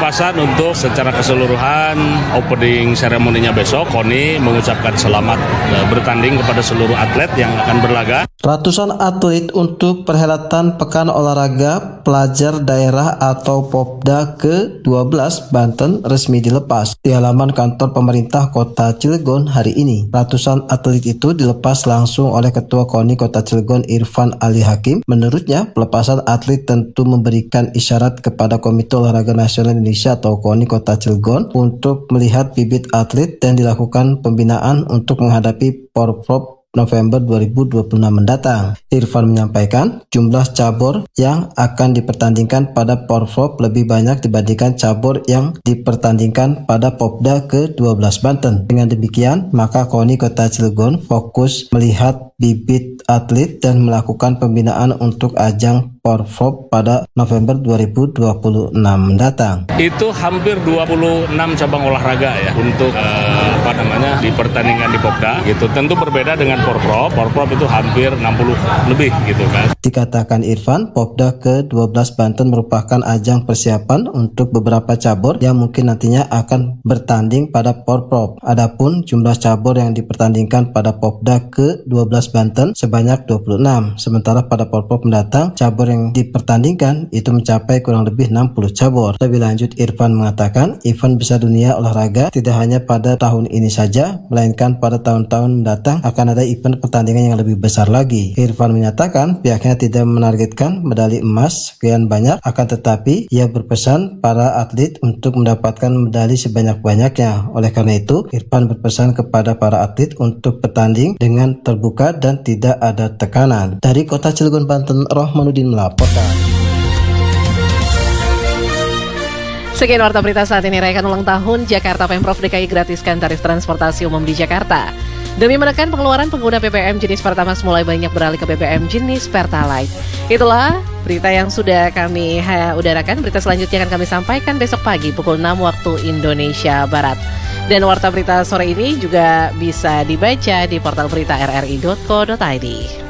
pelepasan untuk secara keseluruhan opening seremoninya besok. KONI mengucapkan selamat bertanding kepada seluruh atlet yang akan berlaga. Ratusan atlet untuk perhelatan Pekan Olahraga Pelajar Daerah atau Popda ke-12 Banten resmi dilepas di halaman kantor pemerintah Kota Cilegon hari ini. Ratusan atlet itu dilepas langsung oleh Ketua KONI Kota Cilegon Irfan Ali Hakim. Menurutnya, pelepasan atlet tentu memberikan isyarat kepada Komite Olahraga Nasional Indonesia atau KONI Kota Cilegon untuk melihat bibit atlet dan dilakukan pembinaan untuk menghadapi Porprov November 2026 mendatang. Irfan menyampaikan jumlah cabur yang akan dipertandingkan pada Porprov lebih banyak dibandingkan cabur yang dipertandingkan pada Popda ke-12 Banten. Dengan demikian, maka KONI Kota Cilegon fokus melihat bibit atlet dan melakukan pembinaan untuk ajang Porprov pada November 2026 mendatang. Itu hampir 26 cabang olahraga ya untuk di pertandingan di Popda. Gitu. Tentu berbeda dengan Porprov. Porprov itu hampir 60 lebih gitu kan. Dikatakan Irfan, Popda ke-12 Banten merupakan ajang persiapan untuk beberapa cabur yang mungkin nantinya akan bertanding pada Porprov. Adapun jumlah cabur yang dipertandingkan pada Popda ke-12 Banten sebanyak 26. Sementara pada Porprov mendatang, cabur yang dipertandingkan itu mencapai kurang lebih 60 cabur. Lebih lanjut, Irfan mengatakan event besar dunia olahraga tidak hanya pada tahun ini saja, melainkan pada tahun-tahun mendatang akan ada event pertandingan yang lebih besar lagi. Irfan menyatakan pihaknya tidak menargetkan medali emas sekian banyak, akan tetapi ia berpesan para atlet untuk mendapatkan medali sebanyak-banyaknya. Oleh karena itu, Irfan berpesan kepada para atlet untuk bertanding dengan terbuka dan tidak ada tekanan. Dari Kota Cilegon, Banten, Rohmanuddin melaporkan. Sekian warta berita saat ini. Rayakan ulang tahun Jakarta, Pemprov DKI gratiskan tarif transportasi umum di Jakarta. Demi menekan pengeluaran pengguna BBM jenis Pertamax mulai banyak beralih ke BBM jenis Pertalite. Itulah berita yang sudah kami udarakan. Berita selanjutnya akan kami sampaikan besok pagi pukul 6 waktu Indonesia Barat. Dan warta berita sore ini juga bisa dibaca di portal berita rri.co.id.